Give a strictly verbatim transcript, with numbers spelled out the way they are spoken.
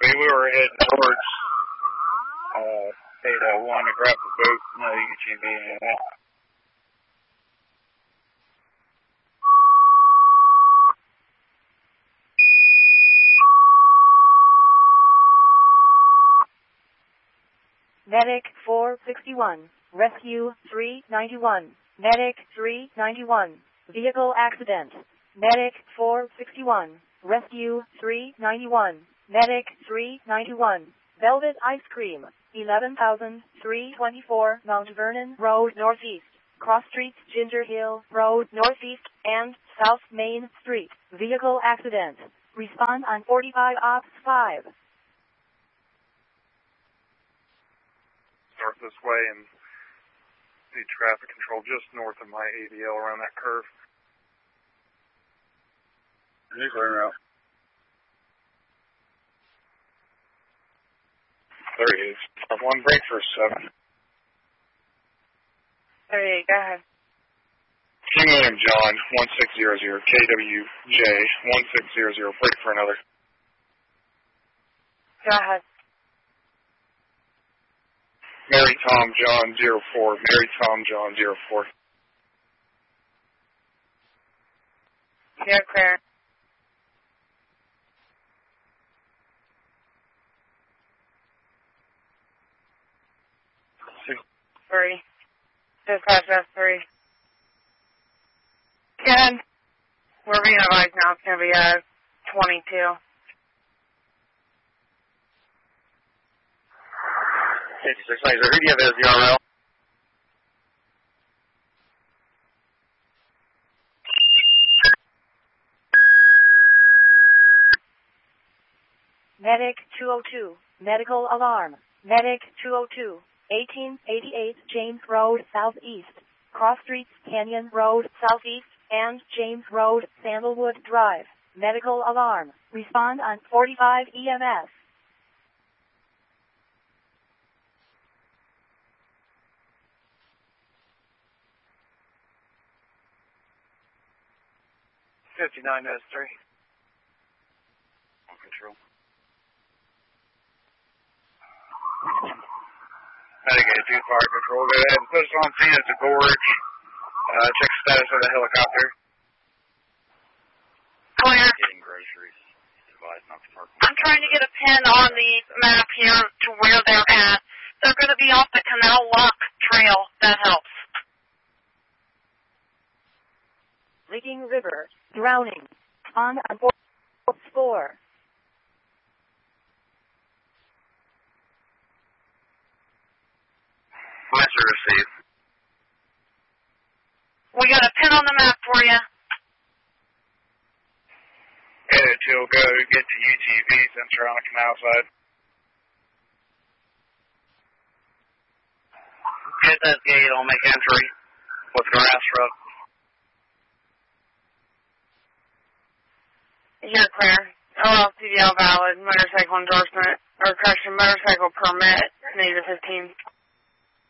be. We were heading towards uh, eight oh one to grab the boot. No, you can be in that. Medic four sixty-one, Rescue three ninety-one, Medic three ninety-one, Vehicle Accident. Medic four sixty-one, Rescue three ninety-one, Medic three ninety-one, Velvet Ice Cream, eleven thousand three hundred twenty-four Mount Vernon Road Northeast, Cross Streets, Ginger Hill Road Northeast, and South Main Street. Vehicle Accident. Respond on forty-five Ops five. North this way and see traffic control just north of my A D L around that curve. Nuclear route. There he is. One break for seven. There you go. Go ahead. King William John, one six zero zero, K W J, one six zero zero, break for another. Go ahead. Mary Tom John, zero four, Mary Tom John, zero four. You're clear. Six. Three. Dispatch S three. Good. We're being advised now it's going to be uh, twenty-two. fifty-six laser. Who do you have as the R L? Medic two oh two, medical alarm. Medic two oh two, eighteen eighty-eight James Road Southeast, Cross Streets, Canyon Road Southeast, and James Road, Sandalwood Drive. Medical alarm. Respond on forty-five E M S. fifty-nine S three. On control. Medicated two fire control. Go ahead and put us on scene at the gorge. Uh, check status of the helicopter. Clear. Getting groceries. Advise not to park. I'm trying to get a pin on the map here to where they're at. They're going to be off the Canal Lock Trail. That helps. Leaking River. Drowning. On a four. Answer received. We got a pin on the map for you. Headed to go get to U T V since you're on the canal side. Hit that gate, I'll make entry with grass truck. You're clear. O L C D L valid. Motorcycle endorsement, or correction, motorcycle permit, negative fifteen.